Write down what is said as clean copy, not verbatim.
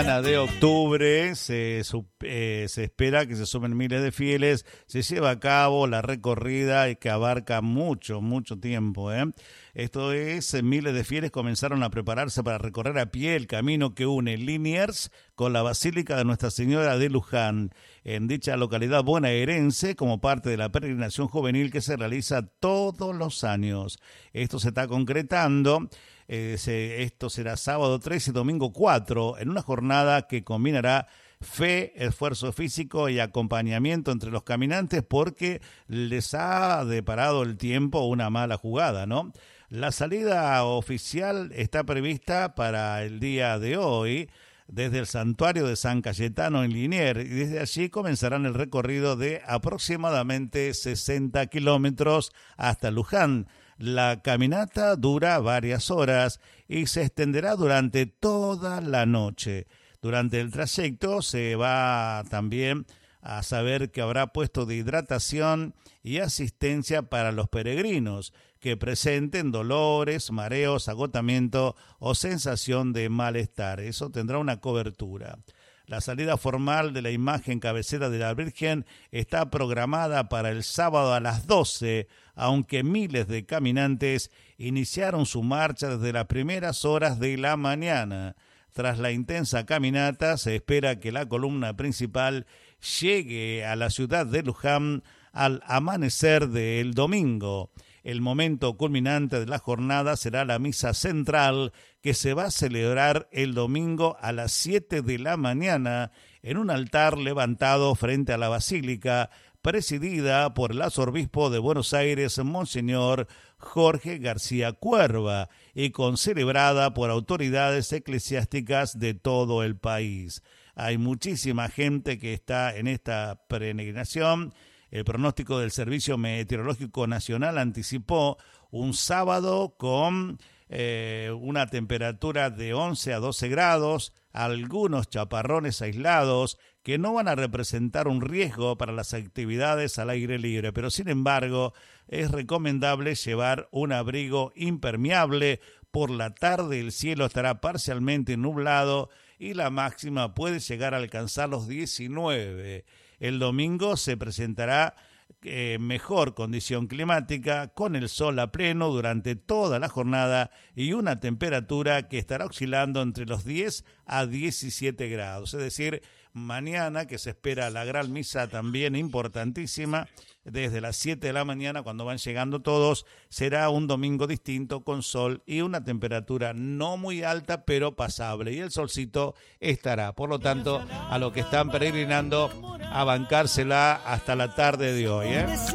De octubre se espera que se sumen miles de fieles. Se lleva a cabo la recorrida y que abarca mucho tiempo. Esto es, miles de fieles comenzaron a prepararse para recorrer a pie el camino que une Liniers con la Basílica de Nuestra Señora de Luján, en dicha localidad bonaerense, como parte de la peregrinación juvenil que se realiza todos los años. Esto se está concretando. Esto será sábado 3 y domingo 4, en una jornada que combinará fe, esfuerzo físico y acompañamiento entre los caminantes, porque les ha deparado el tiempo una mala jugada, ¿no? La salida oficial está prevista para el día de hoy, desde el santuario de San Cayetano en Liniers, y desde allí comenzarán el recorrido de aproximadamente 60 kilómetros hasta Luján. La caminata dura varias horas y se extenderá durante toda la noche. Durante el trayecto se va también a saber que habrá puesto de hidratación y asistencia para los peregrinos que presenten dolores, mareos, agotamiento o sensación de malestar. Eso tendrá una cobertura. La salida formal de la imagen cabecera de la Virgen está programada para el sábado a las 12, aunque miles de caminantes iniciaron su marcha desde las primeras horas de la mañana. Tras la intensa caminata, se espera que la columna principal llegue a la ciudad de Luján al amanecer del domingo. El momento culminante de la jornada será la misa central, que se va a celebrar el domingo a las 7 de la mañana en un altar levantado frente a la basílica, presidida por el arzobispo de Buenos Aires, Monseñor Jorge García Cuerva, y concelebrada por autoridades eclesiásticas de todo el país. Hay muchísima gente que está en esta peregrinación. El pronóstico del Servicio Meteorológico Nacional anticipó un sábado con una temperatura de 11 a 12 grados, algunos chaparrones aislados que no van a representar un riesgo para las actividades al aire libre, pero sin embargo es recomendable llevar un abrigo impermeable. Por la tarde el cielo estará parcialmente nublado y la máxima puede llegar a alcanzar los 19. El domingo se presentará mejor condición climática, con el sol a pleno durante toda la jornada y una temperatura que estará oscilando entre los 10 a 17 grados. Es decir, mañana, que se espera la gran misa también importantísima, desde las 7 de la mañana, cuando van llegando todos, será un domingo distinto, con sol y una temperatura no muy alta, pero pasable. Y el solcito estará. Por lo tanto, a los que están peregrinando, a bancársela hasta la tarde de hoy,